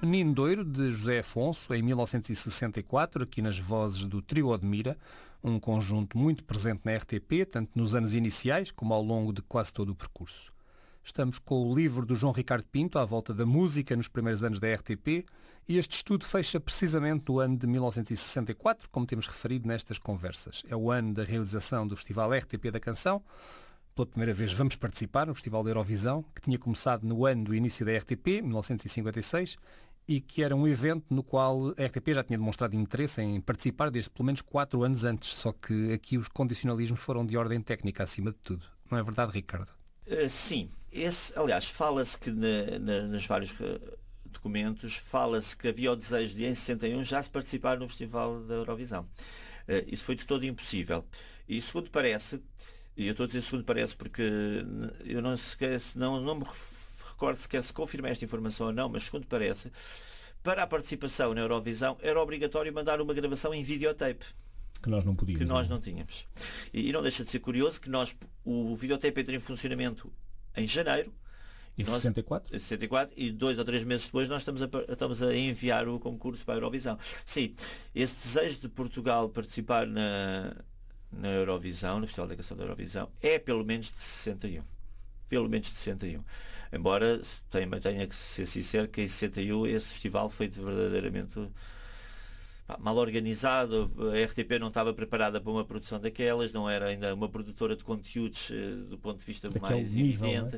Menino Doiro, de José Afonso, em 1964, aqui nas vozes do Trio Odmira, um conjunto muito presente na RTP, tanto nos anos iniciais como ao longo de quase todo o percurso. Estamos com o livro do João Ricardo Pinto, à volta da música nos primeiros anos da RTP, e este estudo fecha precisamente no ano de 1964, como temos referido nestas conversas. É o ano da realização do Festival RTP da Canção. Pela primeira vez vamos participar no Festival da Eurovisão, que tinha começado no ano do início da RTP, 1956, e que era um evento no qual a RTP já tinha demonstrado interesse em participar desde pelo menos 4 anos antes, só que aqui os condicionalismos foram de ordem técnica acima de tudo. Não é verdade, Ricardo? Sim. Aliás, fala-se que nos vários documentos, fala-se que havia o desejo de em 61 já se participar no Festival da Eurovisão. Isso foi de todo impossível. E segundo parece, e eu estou a dizer segundo parece porque eu não me recordo sequer se confirma esta informação ou não, mas segundo parece, para a participação na Eurovisão era obrigatório mandar uma gravação em videotape. Que nós não podíamos. Que nós não tínhamos. E não deixa de ser curioso que o videotape entra em funcionamento em janeiro. Em 64? 64, e 2 ou 3 meses depois nós estamos a enviar o concurso para a Eurovisão. Sim, esse desejo de Portugal participar na Eurovisão, no Festival da Canção da Eurovisão, é pelo menos de 61. Pelo menos de 61. Embora tenha que ser sincero que em 61 esse festival foi verdadeiramente mal organizado. A RTP não estava preparada para uma produção daquelas, não era ainda uma produtora de conteúdos do ponto de vista daquele mais nível, evidente.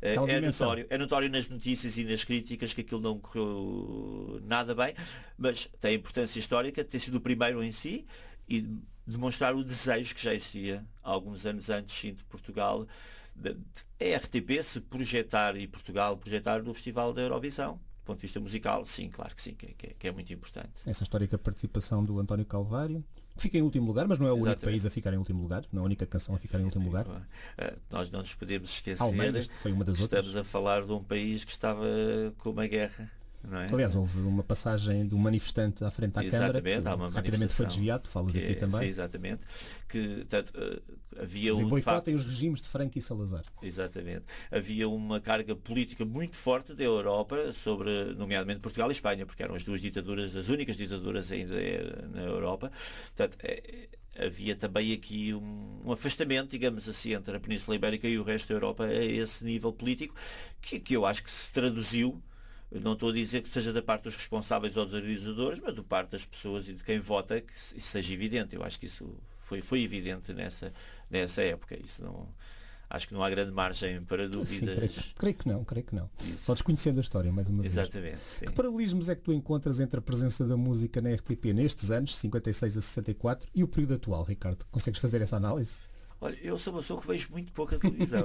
É notório nas notícias e nas críticas que aquilo não correu nada bem, mas tem importância histórica de ter sido o primeiro em si e demonstrar o desejo que já existia alguns anos antes, sim, de Portugal, a RTP se projetar e Portugal projetar no Festival da Eurovisão. Do ponto de vista musical, sim, claro que sim, que é muito importante. Essa histórica participação do António Calvário, que fica em último lugar, mas não é o único país a ficar em último lugar, não é a única canção a ficar em último lugar. Nós não nos podemos esquecer, foi uma das estamos a falar de um país que estava com uma guerra. Não é? Aliás, houve uma passagem de um manifestante à frente à Câmara, que rapidamente foi desviado, falas aqui também. Sim, exatamente. Que, havia boicotem os regimes de Franco e Salazar. Exatamente. Havia uma carga política muito forte da Europa sobre, nomeadamente, Portugal e Espanha, porque eram as duas ditaduras, as únicas ditaduras ainda na Europa. Portanto, havia também aqui um afastamento, digamos assim, entre a Península Ibérica e o resto da Europa a esse nível político, que eu acho que se traduziu. Não estou a dizer que seja da parte dos responsáveis ou dos organizadores, mas da parte das pessoas e de quem vota que isso seja evidente. Eu acho que isso foi evidente nessa época. Acho que não há grande margem para dúvidas. Sim, creio que não. Isso. Só desconhecendo a história, mais uma vez. Exatamente. Sim. Que paralelismos é que tu encontras entre a presença da música na RTP nestes anos, 56 a 64, e o período atual, Ricardo? Consegues fazer essa análise? Olha, eu sou uma pessoa que vejo muito pouca televisão.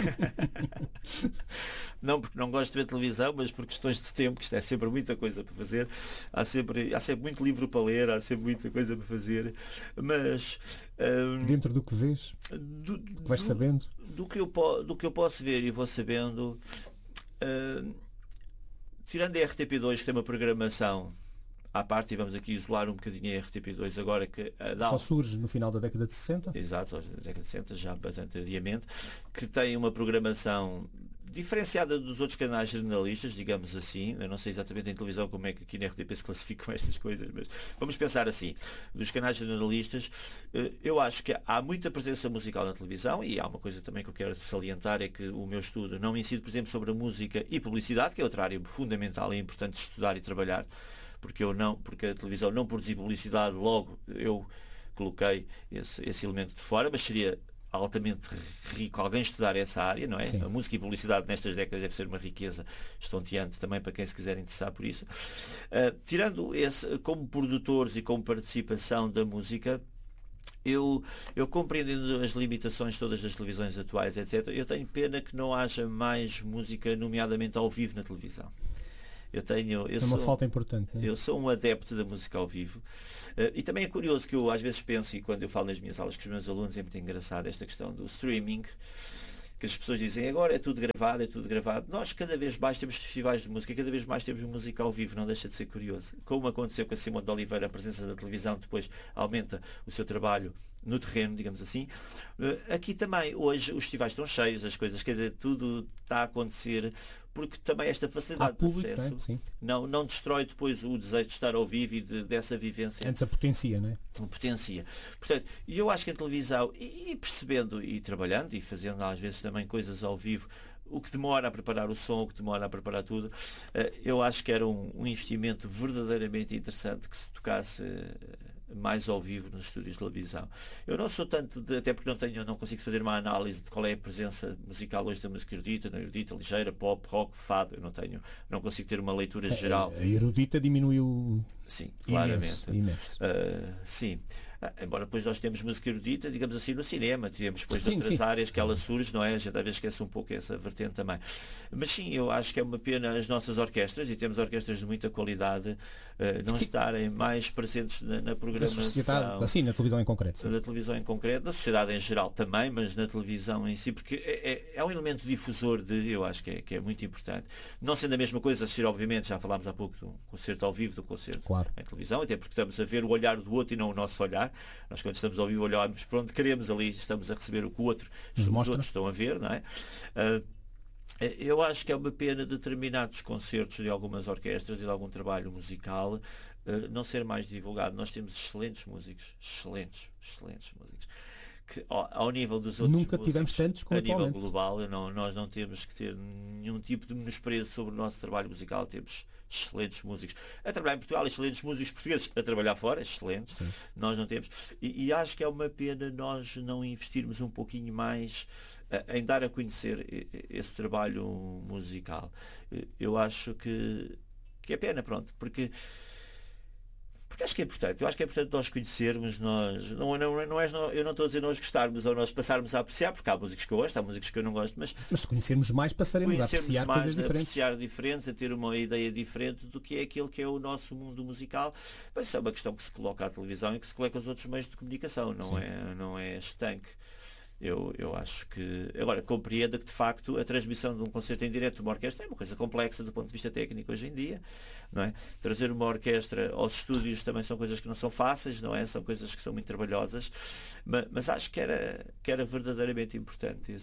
Não porque não gosto de ver televisão, mas por questões de tempo, que isto é sempre muita coisa para fazer. Há sempre muito livro para ler, há sempre muita coisa para fazer. Mas dentro do que vês, do que vais sabendo, do que eu posso ver e vou sabendo, tirando a RTP2, que tem uma programação à parte, e vamos aqui isolar um bocadinho a RTP2 agora, que só surge no final da década de 60. Exato, só na década de 60, já bastante adiamente, que tem uma programação diferenciada dos outros canais jornalistas, digamos assim. Eu não sei exatamente em televisão como é que aqui na RTP se classificam estas coisas, mas vamos pensar assim, dos canais jornalistas, eu acho que há muita presença musical na televisão, e há uma coisa também que eu quero salientar, é que o meu estudo não incide, por exemplo, sobre a música e publicidade, que é outra área fundamental e importante de estudar e trabalhar, porque a televisão não produzia publicidade, logo eu coloquei esse elemento de fora, mas seria altamente rico alguém estudar essa área, não é? Sim. A música e publicidade nestas décadas deve ser uma riqueza estonteante também para quem se quiser interessar por isso. Tirando esse, como produtores e como participação da música, eu compreendendo as limitações todas das televisões atuais, etc., eu tenho pena que não haja mais música, nomeadamente ao vivo, na televisão. Falta importante, não é? Eu sou um adepto da música ao vivo, e também é curioso que eu às vezes penso, e quando eu falo nas minhas aulas com os meus alunos, é muito engraçado esta questão do streaming, que as pessoas dizem agora é tudo gravado. Nós cada vez mais temos festivais de música, cada vez mais temos música ao vivo, não deixa de ser curioso. Como aconteceu com a Simone de Oliveira, a presença da televisão depois aumenta o seu trabalho no terreno, digamos assim. Aqui também, hoje, os festivais estão cheios, as coisas, quer dizer, tudo está a acontecer, porque também esta facilidade público, de acesso não destrói depois o desejo de estar ao vivo e dessa vivência. Antes a potencia, não é? Potencia. Portanto, eu acho que a televisão, e percebendo e trabalhando e fazendo às vezes também coisas ao vivo, o que demora a preparar o som, o que demora a preparar tudo, eu acho que era um investimento verdadeiramente interessante que se tocasse mais ao vivo nos estúdios de televisão. Eu não sou tanto até porque não consigo fazer uma análise de qual é a presença musical hoje da música erudita, não erudita, ligeira, pop, rock, fado. Eu não consigo ter uma leitura geral. A erudita diminuiu. Sim, claramente. Imenso. Sim. Embora depois nós temos música erudita, digamos assim, no cinema, temos depois outras áreas que ela surge, não é? A gente às vezes esquece um pouco essa vertente também. Mas sim, eu acho que é uma pena as nossas orquestras, e temos orquestras de muita qualidade, não estarem mais presentes na programação. Na sociedade, assim, na televisão em concreto. Sim. Na televisão em concreto, na sociedade em geral também, mas na televisão em si, porque é um elemento difusor eu acho que é muito importante. Não sendo a mesma coisa assistir, obviamente, já falámos há pouco do concerto ao vivo, do concerto em televisão, até porque estamos a ver o olhar do outro e não o nosso olhar. Nós quando estamos ao vivo olhamos para onde queremos, ali estamos a receber o que o outro, os outros estão a ver, não é? Eu acho que é uma pena determinados concertos de algumas orquestras e de algum trabalho musical não ser mais divulgado. Nós temos excelentes músicos, excelentes músicos, que ao nível dos outros nunca tivemos tantos como a nível global, nós não temos que ter nenhum tipo de menosprezo sobre o nosso trabalho musical. Temos excelentes músicos a trabalhar em Portugal, excelentes músicos portugueses a trabalhar fora, excelentes. Sim. Nós não temos. E acho que é uma pena nós não investirmos um pouquinho mais em dar a conhecer esse trabalho musical. Eu acho que é pena, pronto, porque acho que é importante. Eu acho que é importante nós conhecermos, eu não estou a dizer nós gostarmos ou nós passarmos a apreciar, porque há músicos que eu gosto, há músicos que eu não gosto, mas se conhecermos mais, passaremos a apreciar mais, coisas diferentes. Apreciar diferentes, a ter uma ideia diferente do que é aquilo que é o nosso mundo musical. Mas isso é uma questão que se coloca à televisão e que se coloca aos outros meios de comunicação, não é estanque. Eu acho que... Agora, compreenda que, de facto, a transmissão de um concerto em direto de uma orquestra é uma coisa complexa do ponto de vista técnico hoje em dia, não é? Trazer uma orquestra aos estúdios também são coisas que não são fáceis, não é? São coisas que são muito trabalhosas, mas acho que era verdadeiramente importante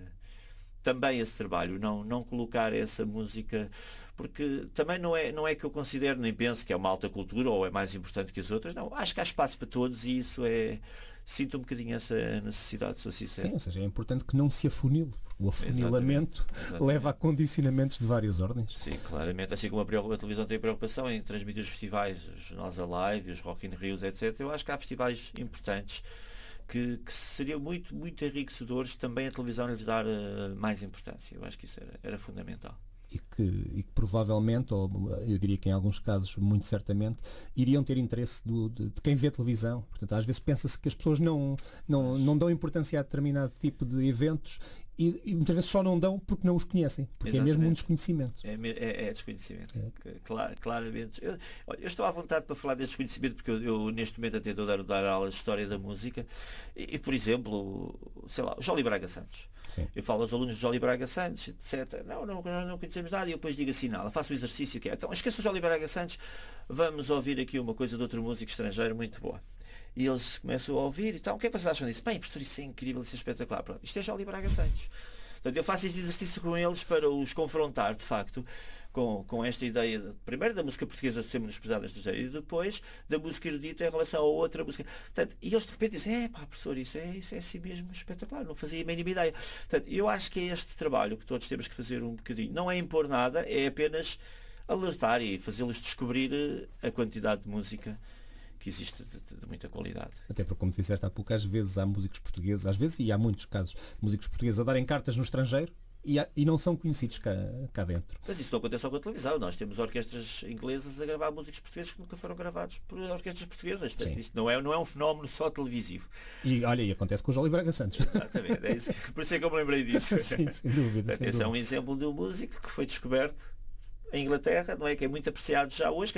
também esse trabalho, não colocar essa música, porque também não é que eu considero, nem penso que é uma alta cultura ou é mais importante que as outras, não, acho que há espaço para todos e isso sinto um bocadinho essa necessidade, se assim sincero. Sim, ou seja, é importante que não se afunile, porque o afunilamento leva a condicionamentos de várias ordens. Sim, claramente, assim como a televisão tem preocupação em transmitir os festivais, os Nós Alive, os Rock in Rios, etc. Eu acho que há festivais importantes que seriam muito, muito enriquecedores também a televisão lhes dar mais importância. Eu acho que isso era fundamental. E que provavelmente, ou eu diria que em alguns casos, muito certamente, iriam ter interesse de quem vê televisão. Portanto, às vezes pensa-se que as pessoas não dão importância a determinado tipo de eventos e muitas vezes só não dão porque não os conhecem, porque é mesmo um desconhecimento. É desconhecimento. Claramente. Eu estou à vontade para falar desse desconhecimento porque eu neste momento até estou a dar aulas de História da Música e, por exemplo, sei lá, o Jolie Braga Santos. Sim. Eu falo aos alunos de Jolie Braga Santos, etc. Nós não conhecemos nada e eu depois digo assim, faço o exercício que é. Então, esqueça o Jolie Braga Santos, vamos ouvir aqui uma coisa de outro músico estrangeiro muito boa. E eles começam a ouvir e tal. O que é que vocês acham disso? Bem, professor, isso é incrível, isso é espetacular. Pronto, isto é Jolie Braga Santos. Portanto, eu faço este exercício com eles para os confrontar, de facto, com esta ideia, primeiro da música portuguesa ser menosprezada estrangeira e depois da música erudita em relação a outra música. Portanto, e eles de repente dizem, professor, isso é assim mesmo espetacular, não fazia a mínima ideia. Portanto, eu acho que é este trabalho que todos temos que fazer um bocadinho. Não é impor nada, é apenas alertar e fazê-los descobrir a quantidade de música que existe de muita qualidade. Até porque, como disseste há pouco, às vezes há músicos portugueses, e há muitos casos, músicos portugueses a darem cartas no estrangeiro e não são conhecidos cá dentro. Mas isso não acontece só com a televisão. Nós temos orquestras inglesas a gravar músicos portugueses que nunca foram gravados por orquestras portuguesas. Portanto, isso não é um fenómeno só televisivo. E olha, e acontece com o Jolie Braga Santos. Exatamente. Por isso é que eu me lembrei disso. Sim, sem dúvida. Portanto, esse é um exemplo de um músico que foi descoberto em Inglaterra, não é? Que é muito apreciado já hoje, que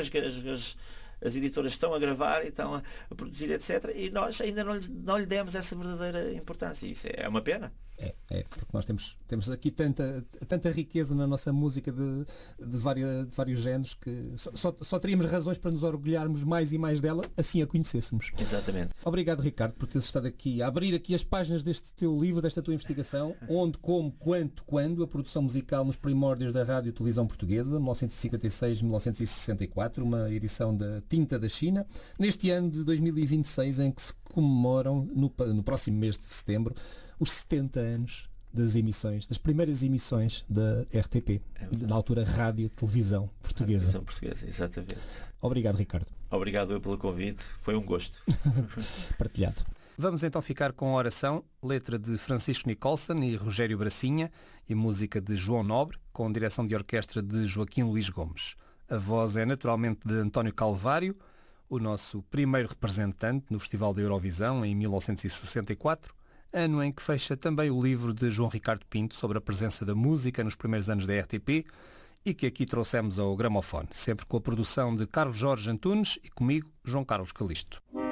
as editoras estão a gravar e estão a produzir, etc. E nós ainda não lhe demos essa verdadeira importância. Isso é uma pena. Porque nós temos aqui tanta riqueza na nossa música de vários géneros que só teríamos razões para nos orgulharmos mais e mais dela, assim a conhecêssemos. Exatamente. Obrigado, Ricardo, por teres estado aqui a abrir aqui as páginas deste teu livro, desta tua investigação, onde, como, quanto, quando, a produção musical nos primórdios da rádio e televisão portuguesa, 1956-1964, uma edição da Tinta da China, neste ano de 2026, em que se comemoram, no próximo mês de setembro, os 70 anos das primeiras emissões da RTP, na altura Rádio Televisão Portuguesa. Televisão Portuguesa, exatamente. Obrigado, Ricardo. Obrigado eu pelo convite, foi um gosto. Partilhado. Vamos então ficar com a oração, letra de Francisco Nicolson e Rogério Bracinha e música de João Nobre, com direção de orquestra de Joaquim Luís Gomes. A voz é naturalmente de António Calvário, o nosso primeiro representante no Festival da Eurovisão em 1964, ano em que fecha também o livro de João Ricardo Pinto sobre a presença da música nos primeiros anos da RTP e que aqui trouxemos ao gramofone, sempre com a produção de Carlos Jorge Antunes e comigo, João Carlos Calisto.